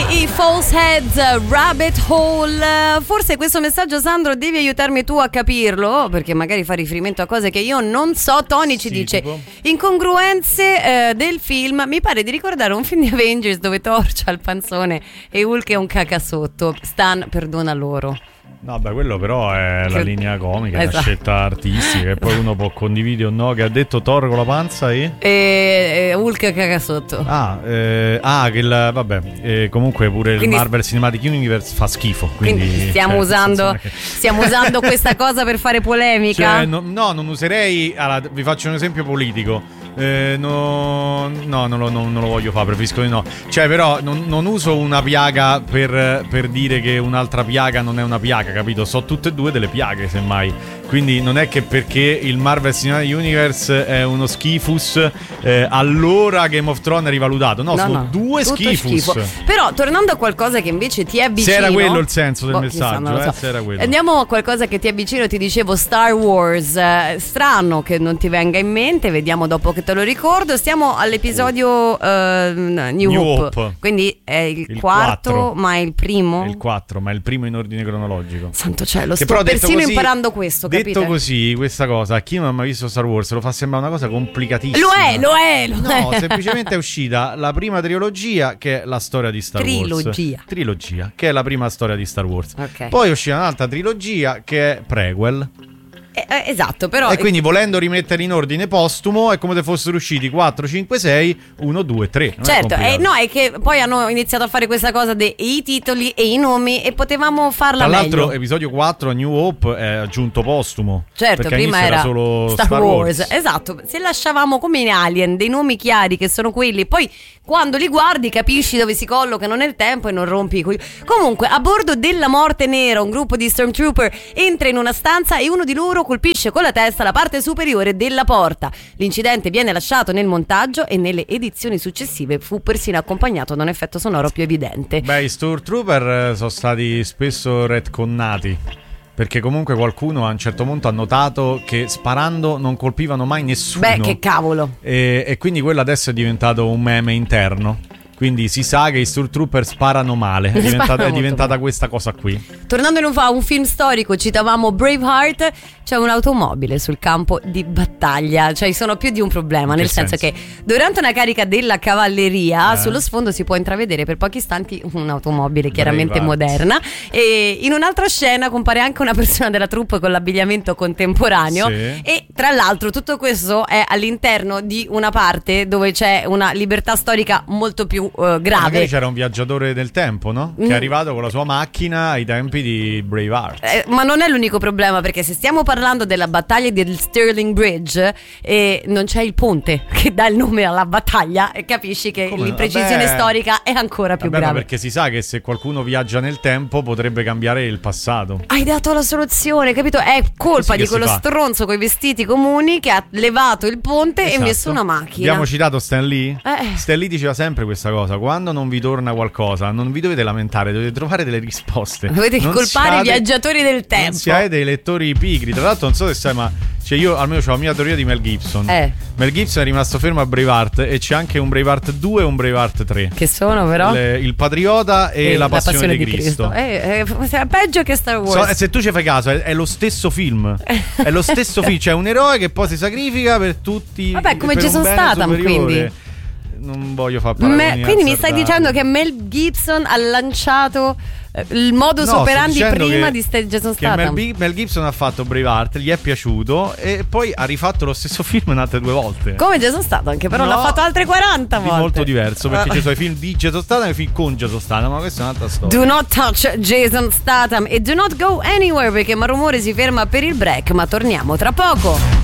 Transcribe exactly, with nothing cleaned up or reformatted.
i False Heads, Rabbit Hole. Forse questo messaggio, Sandro, devi aiutarmi tu a capirlo, perché magari fa riferimento a cose che io non so. Tony ci sì, dice tipo? Incongruenze eh, del film. Mi pare di ricordare un film di Avengers dove Thor c'ha il panzone e Hulk è un cacasotto. Stan, perdona loro. No, beh, quello però è la linea comica, esatto. È una scelta artistica che poi uno può condividere o no. Che ha detto Thor con la panza e? E, e Hulk caga sotto. Ah, eh, ah che il, vabbè, eh, comunque pure quindi, il Marvel Cinematic Universe fa schifo. Quindi, quindi stiamo, cioè, usando, che... stiamo usando questa cosa per fare polemica? Cioè, no, no, non userei. Allora, vi faccio un esempio politico. Eh, no, no, non lo, non, non lo voglio fare, preferisco di no. Cioè, però, non, non uso una piaga per, per dire che un'altra piaga non è una piaga, capito? So tutte e due delle piaghe, semmai. Quindi non è che perché il Marvel Cinematic Universe è uno schifus, eh, allora Game of Thrones è rivalutato. No, no sono no, due schifus. Schifo. Però, tornando a qualcosa che invece ti è vicino. Se era quello il senso del boh, messaggio, chissà, eh, so. se era quello. Andiamo a qualcosa che ti è vicino. Ti dicevo Star Wars. Eh, strano che non ti venga in mente. Vediamo dopo che te lo ricordo. Stiamo all'episodio uh, New, New Hope. Hope. Quindi è il, il quarto, quattro. Ma è il primo. È il quattro, ma è il primo in ordine cronologico. Santo cielo, che sto persino così, imparando questo, capite? Detto così, questa cosa, a chi non ha mai visto Star Wars lo fa sembrare una cosa complicatissima. Lo è, lo è, lo no, è. semplicemente è uscita la prima trilogia, che è la storia di Star trilogia. Wars. Trilogia. Che è la prima storia di Star Wars. Okay. Poi è uscita un'altra trilogia che è prequel. Eh, eh, esatto, però. E quindi volendo rimettere in ordine postumo è come se fossero usciti quattro, cinque, sei, uno, due, tre. Non certo, è eh, no, è che poi hanno iniziato a fare questa cosa dei titoli e i nomi e potevamo farla meglio. Tra meglio. l'altro episodio quattro New Hope è aggiunto postumo. Certo, prima era, era solo Star, Star Wars. Wars. Esatto, se lasciavamo come in Alien dei nomi chiari che sono quelli, poi quando li guardi capisci dove si collocano nel tempo e non rompi i coglioni. Comunque, a bordo della Morte Nera, un gruppo di Stormtrooper entra in una stanza e uno di loro colpisce con la testa la parte superiore della porta. L'incidente viene lasciato nel montaggio e nelle edizioni successive fu persino accompagnato da un effetto sonoro più evidente. Beh, i Stormtrooper sono stati spesso retconnati, perché comunque qualcuno a un certo punto ha notato che sparando non colpivano mai nessuno. Beh, che cavolo. E, e quindi quello adesso è diventato un meme interno. Quindi si sa che i Stormtrooper sparano male. È diventata, è diventata questa cosa qui. Tornando in un, un film storico, citavamo Braveheart. C'è un'automobile sul campo di battaglia. Cioè, ci sono più di un problema. Nel senso? senso che durante una carica della cavalleria, eh. sullo sfondo si può intravedere per pochi istanti un'automobile chiaramente Braveheart. moderna. E in un'altra scena compare anche una persona della troupe con l'abbigliamento contemporaneo. Sì. E tra l'altro tutto questo è all'interno di una parte dove c'è una libertà storica molto più Uh, grave. Magari c'era un viaggiatore del tempo, no? Che mm. è arrivato con la sua macchina ai tempi di Braveheart. Eh, ma non è l'unico problema, perché se stiamo parlando della battaglia del Stirling Bridge e non c'è il ponte che dà il nome alla battaglia, e capisci che Come? l'imprecisione Vabbè. storica è ancora più Vabbè, grave. Ma perché si sa che se qualcuno viaggia nel tempo potrebbe cambiare il passato. Hai dato la soluzione, capito? È colpa sì, di quello stronzo coi vestiti comuni che ha levato il ponte esatto. e messo una macchina. Abbiamo citato Stan Lee. Eh. Stan Lee diceva sempre questa cosa: quando non vi torna qualcosa non vi dovete lamentare, dovete trovare delle risposte, dovete non colpare siate, i viaggiatori del tempo, non siate dei lettori pigri. Tra l'altro non so se sai, ma cioè io almeno ho la mia teoria di Mel Gibson. eh. Mel Gibson è rimasto fermo a Braveheart e c'è anche un Braveheart due e un Braveheart tre, che sono però Le, il Patriota e, e la, la Passione, passione di Cristo, Cristo. Eh, eh, è peggio che Star Wars. So, se tu ci fai caso è, è lo stesso film è lo stesso film, c'è un eroe che poi si sacrifica per tutti. Vabbè, come per Jason Statham, quindi non voglio far paragoni. Me, quindi mi stai dicendo che Mel Gibson ha lanciato eh, il modus no, operandi prima che, di st- Jason Statham? Mel, Mel Gibson ha fatto Braveheart, gli è piaciuto e poi ha rifatto lo stesso film altre due volte. Come Jason Statham, che però no, l'ha fatto altre quaranta volte. Molto diverso, perché ci sono i film di Jason Statham e i film con Jason Statham, ma questa è un'altra storia. Do not touch Jason Statham e do not go anywhere, perché Marumore si ferma per il break, ma torniamo tra poco.